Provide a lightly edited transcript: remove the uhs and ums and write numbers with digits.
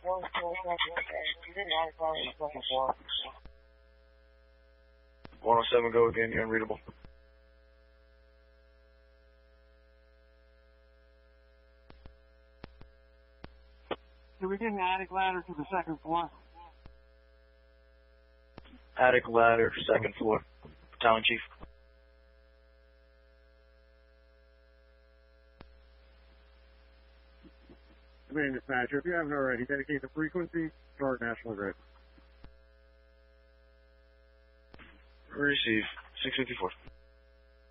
107, go again, you're unreadable. Can we get an attic ladder to the second floor? Attic ladder, second floor. Battalion Chief. Command dispatcher, if you haven't already, dedicate the frequency, start National Grid. Receive, 654.